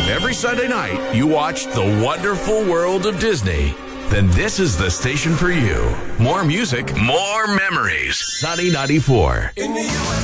If every Sunday night you watch The Wonderful World of Disney, then this is the station for you. More music, more memories. Sunny 94.